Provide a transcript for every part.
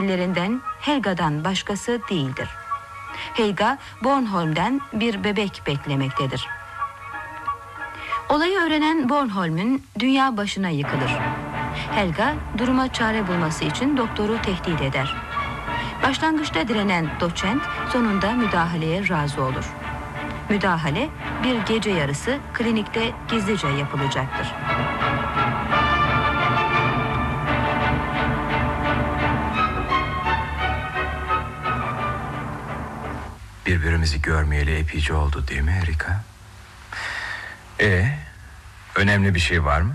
ebeveynlerinden Helga'dan başkası değildir. Helga, Bornholm'den bir bebek beklemektedir. Olayı öğrenen Bornholm'un dünya başına yıkılır. Helga, duruma çare bulması için doktoru tehdit eder. Başlangıçta direnen doçent sonunda müdahaleye razı olur. Müdahale bir gece yarısı klinikte gizlice yapılacaktır. Birbirimizi görmeyeli epeyce oldu değil mi Erika? Önemli bir şey var mı?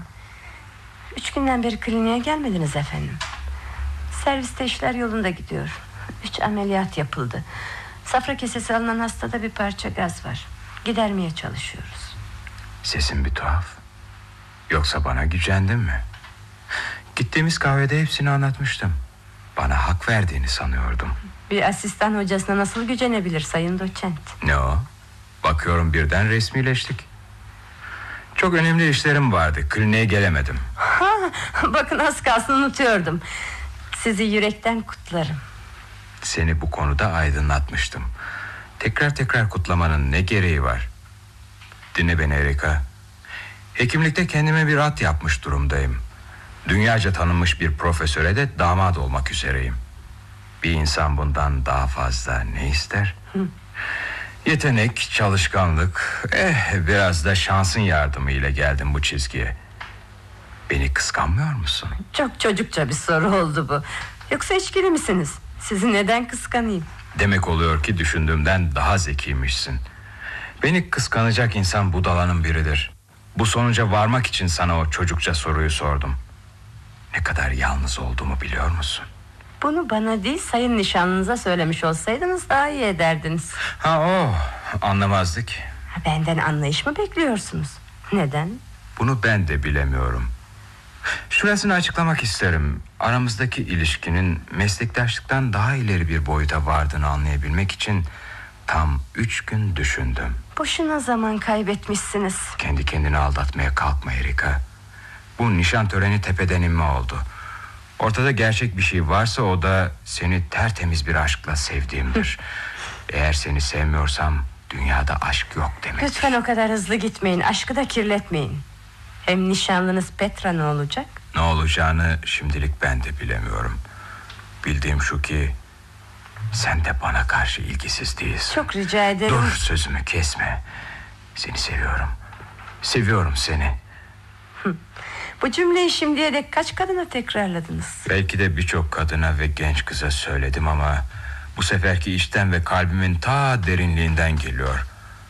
3 günden beri kliniğe gelmediniz efendim. Serviste işler yolunda gidiyor. 3 ameliyat yapıldı. Safra kesesi alınan hastada bir parça gaz var. Gidermeye çalışıyoruz. Sesin bir tuhaf. Yoksa bana gücendin mi? Gittiğimiz kahvede hepsini anlatmıştım. Bana hak verdiğini sanıyordum. Bir asistan hocasına nasıl gücenebilir sayın doçent? Ne o? Bakıyorum birden resmileştik. Çok önemli işlerim vardı. Kliniğe gelemedim. Bakın az kalsın unutuyordum. Sizi yürekten kutlarım. Seni bu konuda aydınlatmıştım. Tekrar kutlamanın ne gereği var? Dinle beni Erika. Hekimlikte kendime bir at yapmış durumdayım. Dünyaca tanınmış bir profesöre de damat olmak üzereyim. Bir insan bundan daha fazla ne ister? Yetenek, çalışkanlık, biraz da şansın yardımıyla geldim bu çizgiye. Beni kıskanmıyor musun? Çok çocukça bir soru oldu bu. Yoksa içkili misiniz? Sizi neden kıskanayım? Demek oluyor ki düşündüğümden daha zekiymişsin. Beni kıskanacak insan budalanın biridir. Bu sonuca varmak için sana o çocukça soruyu sordum. Ne kadar yalnız olduğumu biliyor musun? Bunu bana değil sayın nişanlınıza söylemiş olsaydınız daha iyi ederdiniz. Anlamazdık. Benden anlayış mı bekliyorsunuz? Neden? Bunu ben de bilemiyorum. Şurasını açıklamak isterim. Aramızdaki ilişkinin meslektaşlıktan daha ileri bir boyuta vardığını anlayabilmek için tam 3 gün düşündüm. Boşuna zaman kaybetmişsiniz. Kendi kendini aldatmaya kalkma Erika. Bu nişan töreni tepeden inme oldu. Ortada gerçek bir şey varsa o da seni tertemiz bir aşkla sevdiğimdir. Eğer seni sevmiyorsam dünyada aşk yok demektir. Lütfen o kadar hızlı gitmeyin. Aşkı da kirletmeyin. Hem nişanlınız Petra ne olacak? Ne olacağını şimdilik ben de bilemiyorum. Bildiğim şu ki sen de bana karşı ilgisiz değilsin. Çok rica ederim. Dur, sözümü kesme. Seni seviyorum. Seviyorum seni. Bu cümleyi şimdiye dek kaç kadına tekrarladınız? Belki de birçok kadına ve genç kıza söyledim ama bu seferki içten ve kalbimin ta derinliğinden geliyor.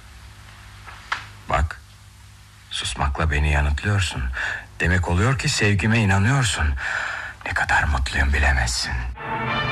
Bak, susmakla beni yanıtlıyorsun. Demek oluyor ki sevgime inanıyorsun. Ne kadar mutluyum bilemezsin.